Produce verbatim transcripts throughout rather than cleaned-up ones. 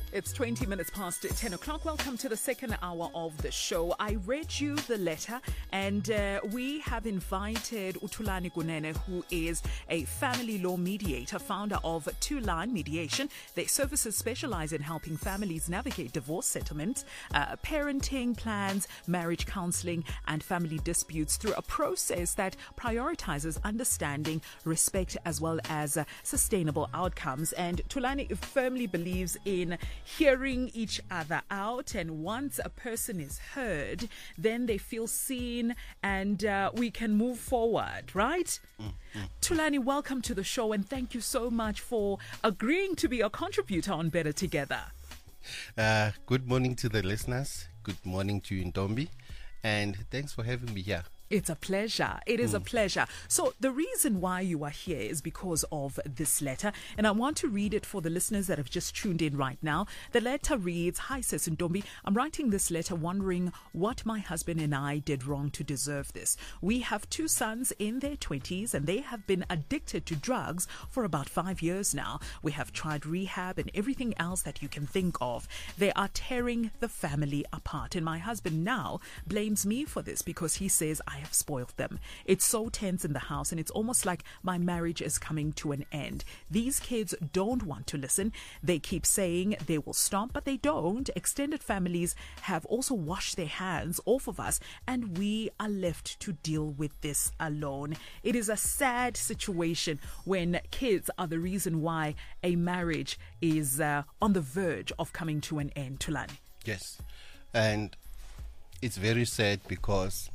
It's twenty minutes past ten o'clock. Welcome to the second hour of the show. I read you the letter, and uh, we have invited uThulani Kunene, who is a family law mediator, founder of Two Line Mediation. Their services specialize in helping families navigate divorce settlements, uh, parenting plans, marriage counseling, and family disputes through a process that prioritizes understanding, respect, as well as uh, sustainable outcomes. And Thulani firmly believes in hearing each other out, and once a person is heard, then they feel seen and uh, we can move forward, right? Mm-hmm. Thulani, welcome to the show, and thank you so much for agreeing to be a contributor on Better Together. Uh, good morning to the listeners. Good morning to you, Ntombi, and thanks for having me here. It's a pleasure. It is mm. a pleasure. So the reason why you are here is because of this letter, and I want to read it for the listeners that have just tuned in right now. The letter reads, "Hi, Sis Ntombi. I'm writing this letter wondering what my husband and I did wrong to deserve this. We have two sons in their twenties, and they have been addicted to drugs for about five years now. We have tried rehab and everything else that you can think of. They are tearing the family apart, and my husband now blames me for this because he says I I have spoiled them. It's so tense in the house, and it's almost like my marriage is coming to an end. These kids don't want to listen. They keep saying they will stop, but they don't. Extended families have also washed their hands off of us, and we are left to deal with this alone. It is a sad situation when kids are the reason why a marriage is uh, on the verge of coming to an end." Thulani. Yes, and it's very sad because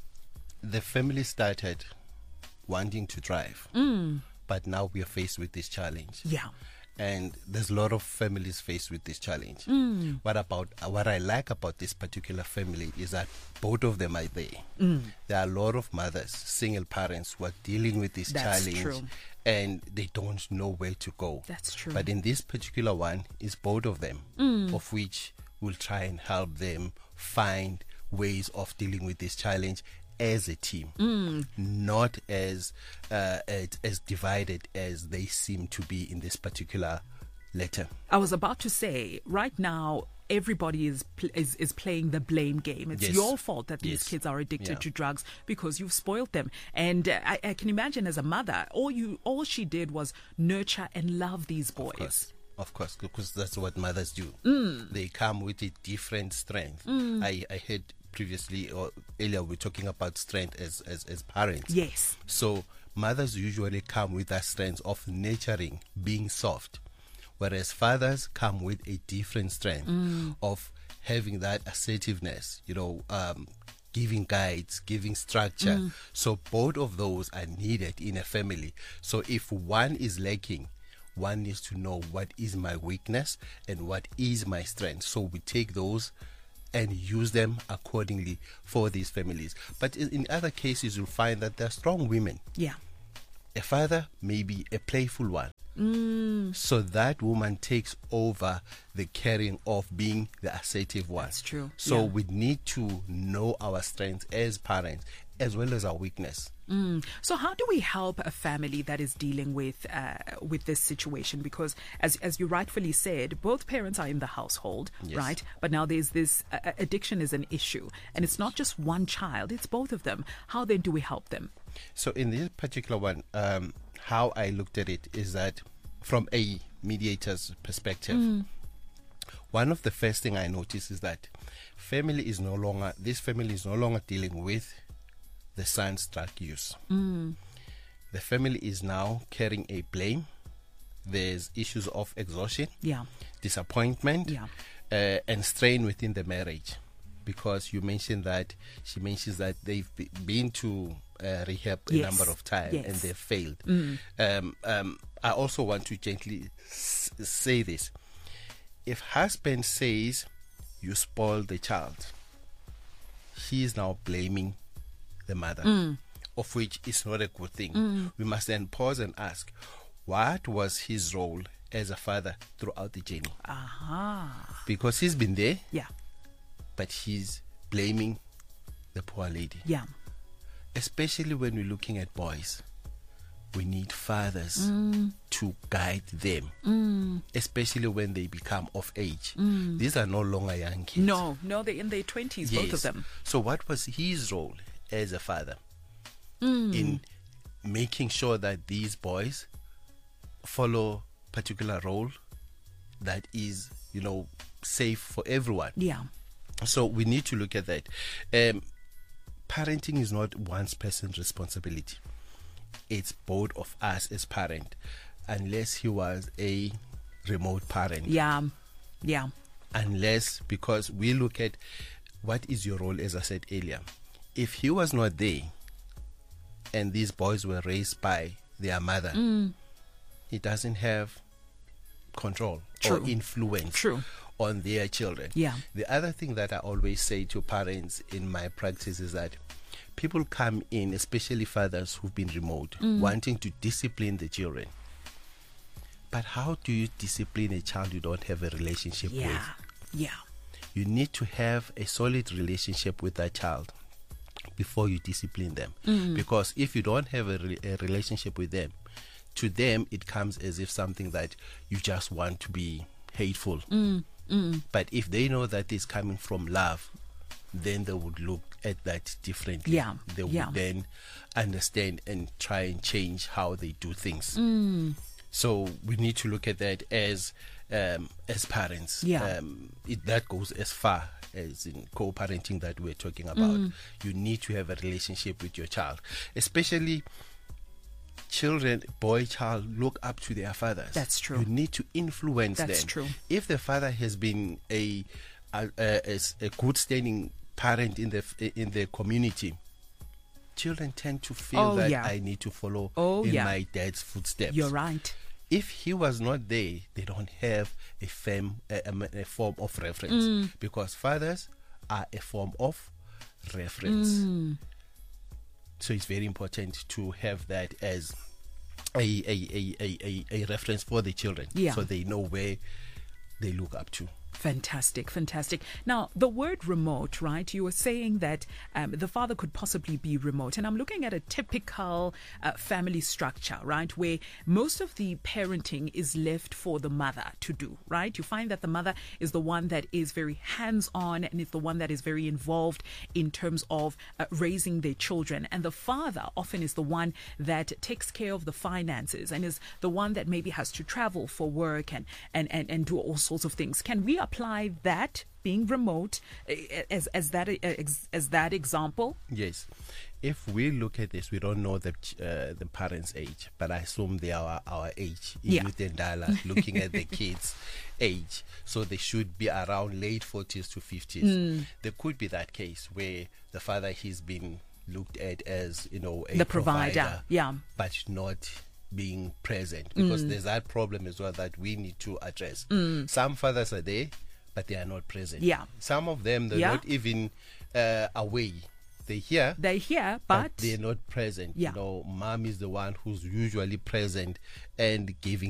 the family started wanting to drive, mm. but now we are faced with this challenge. Yeah. And there's a lot of families faced with this challenge. Mm. What about what I like about this particular family is that both of them are there. Mm. There are a lot of mothers, single parents, who are dealing with this That's challenge, true. and they don't know where to go. That's true. But in this particular one, it's both of them, mm. of which we'll try and help them find ways of dealing with this challenge as a team, mm. not as, uh, as as divided as they seem to be in this particular letter. I was about to say, right now, everybody is pl- is, is playing the blame game. It's yes. your fault that these yes. kids are addicted yeah. to drugs because you've spoiled them. And uh, I, I can imagine as a mother, all you all she did was nurture and love these boys. Of course. Of course, because that's what mothers do. Mm. They come with a different strength. Mm. I, I heard previously or earlier we were talking about strength as, as, as parents. Yes. So mothers usually come with that strength of nurturing, being soft, whereas fathers come with a different strength mm. of having that assertiveness, you know, um, giving guides, giving structure. Mm. So both of those are needed in a family. So if one is lacking, one needs to know what is my weakness and what is my strength. So we take those and use them accordingly for these families. But in other cases, you'll find that they're strong women. Yeah. A father may be a playful one. Mm. So that woman takes over the carrying of being the assertive one. That's true. So yeah. we need to know our strengths as parents as well as our weakness. Mm. So how do we help a family that is dealing with uh, with this situation? Because as as you rightfully said, both parents are in the household, yes. right? But now there's this uh, addiction is an issue, and it's not just one child, it's both of them. How then do we help them? So in this particular one, um, how I looked at it is that from a mediator's perspective, mm. one of the first thing I noticed is that family is no longer, this family is no longer dealing with the son's drug use. Mm. The family is now carrying a blame. There's issues of exhaustion, yeah. disappointment, yeah. uh, and strain within the marriage. Because you mentioned that, she mentions that they've be, been to uh, rehab a yes. number of times yes. and they've failed. Mm. Um, um, I also want to gently s- say this. If husband says you spoiled the child, he is now blaming the mother, mm. of which is not a good thing. Mm. We must then pause and ask, what was his role as a father throughout the journey? Aha. Because he's been there, yeah, but he's blaming the poor lady. Yeah. Especially when we're looking at boys. we need fathers mm. to guide them, mm. especially when they become of age. Mm. These are no longer young kids. No, no, they're in their twenties, yes. both of them. So what was his role as a father mm. in making sure that these boys follow particular role that is, you know, safe for everyone? Yeah. So we need to look at that. Um, parenting is not one person's responsibility. It's both of us as parent, unless he was a remote parent. Yeah, yeah. Unless, because we look at what is your role, as I said earlier. If he was not there and these boys were raised by their mother, mm. he doesn't have control True. or influence True. on their children. Yeah. The other thing that I always say to parents in my practice is that people come in, especially fathers who've been remote, mm. wanting to discipline the children. But how do you discipline a child you don't have a relationship yeah. with? Yeah. You need to have a solid relationship with that child before you discipline them. Mm. Because if you don't have a, re- a relationship with them, to them it comes as if something that you just want to be hateful. Mm. Mm. But if they know that it's coming from love, then they would look at that differently. Yeah. They would yeah. then understand and try and change how they do things. Mm. So we need to look at that as um, as parents. Yeah. Um, it, that goes as far as in co-parenting that we're talking about. Mm. You need to have a relationship with your child, especially children, boy child, look up to their fathers. That's true. You need to influence That's them. That's true. If the father has been a a, a, a good standing parent in the in the community, children tend to feel oh, that yeah. I need to follow oh, in yeah. my dad's footsteps. You're right. If he was not there, they don't have a firm a, a, a form of reference, mm. because fathers are a form of reference. Mm. So it's very important to have that as a a, a, a, a, a reference for the children, yeah. so they know where they look up to. Fantastic, fantastic. Now, the word remote, right? You were saying that um, the father could possibly be remote. And I'm looking at a typical uh, family structure, right? Where most of the parenting is left for the mother to do, right? You find that the mother is the one that is very hands-on and is the one that is very involved in terms of uh, raising their children. And the father often is the one that takes care of the finances and is the one that maybe has to travel for work and, and, and, and do all sorts of things. Can we apply that, being remote, as as that as that example? Yes. If we look at this, we don't know the uh, the parents' age, but I assume they are our age in yeah. Youth and Dialogue, looking at the kids' age. So they should be around late forties to fifties. Mm. There could be that case where the father, he's been looked at as, you know, a the provider, provider, yeah, but not being present, because mm. there's that problem as well that we need to address. Mm. Some fathers are there, but they are not present. Yeah. Some of them, they're yeah. not even uh, away. They're here. They're here, but, but they're not present. Yeah. You know, mom is the one who's usually present and giving